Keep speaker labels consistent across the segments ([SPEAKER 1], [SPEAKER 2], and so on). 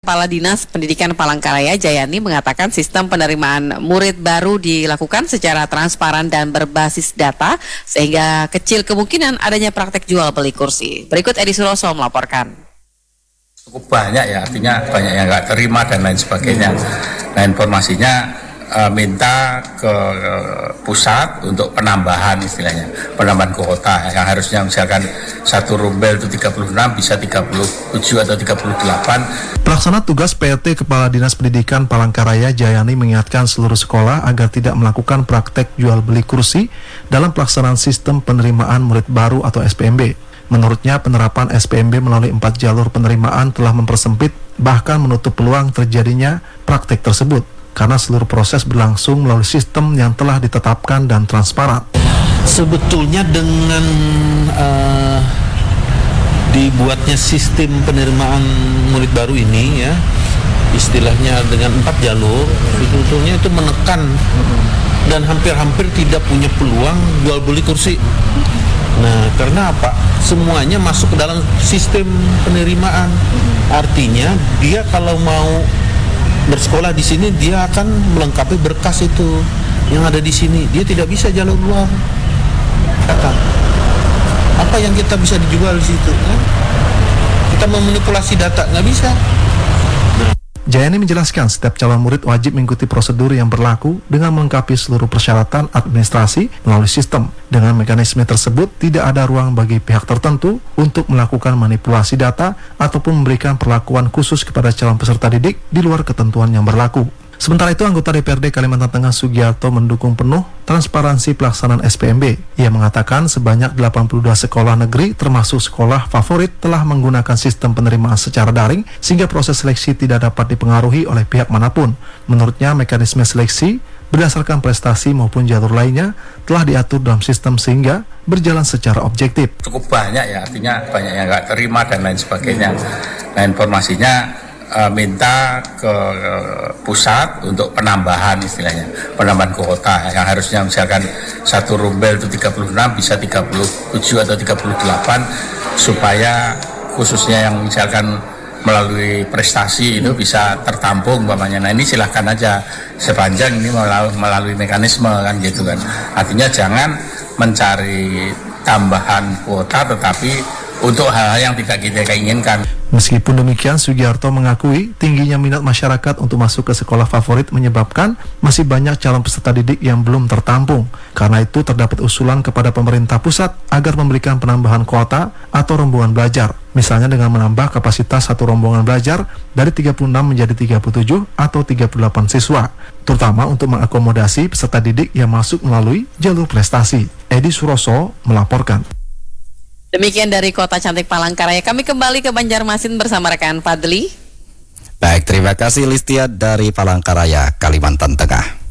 [SPEAKER 1] Kepala Dinas Pendidikan Palangkaraya Jayani mengatakan sistem penerimaan murid baru dilakukan secara transparan dan berbasis data sehingga kecil kemungkinan adanya praktek jual beli kursi. Berikut Edi Suroso melaporkan.
[SPEAKER 2] Cukup banyak ya, artinya banyak yang nggak terima dan lain sebagainya. Nah, informasinya minta ke pusat untuk penambahan, istilahnya penambahan kuota yang harusnya misalkan satu rumbel itu 36 bisa 37 atau 38.
[SPEAKER 3] Pelaksana tugas PLT Kepala Dinas Pendidikan Palangkaraya Jayani mengingatkan seluruh sekolah agar tidak melakukan praktek jual beli kursi dalam pelaksanaan sistem penerimaan murid baru atau SPMB. Menurutnya penerapan SPMB melalui 4 jalur penerimaan telah mempersempit bahkan menutup peluang terjadinya praktek tersebut, karena seluruh proses berlangsung melalui sistem yang telah ditetapkan dan transparan.
[SPEAKER 4] Sebetulnya dengan dibuatnya sistem penerimaan murid baru ini ya, istilahnya dengan 4 jalur, sebetulnya itu menekan dan hampir-hampir tidak punya peluang jual beli kursi. Nah, karena apa? Semuanya masuk ke dalam sistem penerimaan. Artinya dia kalau mau bersekolah di sini dia akan melengkapi berkas itu yang ada di sini. Dia tidak bisa jalur luar. Apa yang kita bisa dijual di situ? Kita memanipulasi data nggak bisa.
[SPEAKER 3] Jayani menjelaskan setiap calon murid wajib mengikuti prosedur yang berlaku dengan melengkapi seluruh persyaratan administrasi melalui sistem. Dengan mekanisme tersebut, tidak ada ruang bagi pihak tertentu untuk melakukan manipulasi data ataupun memberikan perlakuan khusus kepada calon peserta didik di luar ketentuan yang berlaku. Sementara itu, anggota DPRD Kalimantan Tengah Sugiarto mendukung penuh transparansi pelaksanaan SPMB. Ia mengatakan sebanyak 82 sekolah negeri termasuk sekolah favorit telah menggunakan sistem penerimaan secara daring sehingga proses seleksi tidak dapat dipengaruhi oleh pihak manapun. Menurutnya, mekanisme seleksi berdasarkan prestasi maupun jalur lainnya telah diatur dalam sistem sehingga berjalan secara objektif.
[SPEAKER 2] Cukup banyak ya, artinya banyak yang nggak terima dan lain sebagainya. Nah, informasinya minta ke pusat untuk penambahan, istilahnya penambahan kuota yang harusnya misalkan satu rumbel itu 36 bisa 37 atau 38 supaya khususnya yang misalkan melalui prestasi itu bisa tertampung umpamanya. Nah, ini silahkan aja sepanjang ini melalui mekanisme kan gitu kan. Artinya jangan mencari tambahan kuota tetapi untuk hal-hal yang tidak kita inginkan.
[SPEAKER 3] Meskipun demikian, Sugiarto mengakui tingginya minat masyarakat untuk masuk ke sekolah favorit menyebabkan masih banyak calon peserta didik yang belum tertampung. Karena itu terdapat usulan kepada pemerintah pusat agar memberikan penambahan kuota atau rombongan belajar. Misalnya dengan menambah kapasitas satu rombongan belajar dari 36 menjadi 37 atau 38 siswa, terutama untuk mengakomodasi peserta didik yang masuk melalui jalur prestasi. Edi Suroso melaporkan.
[SPEAKER 1] Demikian dari Kota Cantik Palangkaraya. Kami kembali ke Banjarmasin bersama rekan Fadli.
[SPEAKER 5] Baik, terima kasih Listia dari Palangkaraya, Kalimantan Tengah.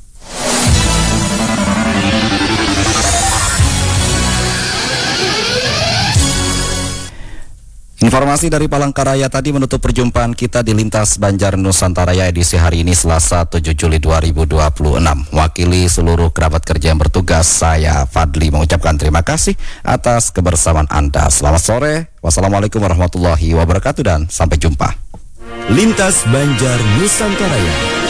[SPEAKER 5] Informasi dari Palangkaraya tadi menutup perjumpaan kita di Lintas Banjar Nusantara edisi hari ini Selasa 7 Juli 2026. Wakili seluruh kerabat kerja yang bertugas, saya Fadli mengucapkan terima kasih atas kebersamaan Anda. Selamat sore, wassalamualaikum warahmatullahi wabarakatuh dan sampai jumpa.
[SPEAKER 6] Lintas Banjar Nusantara.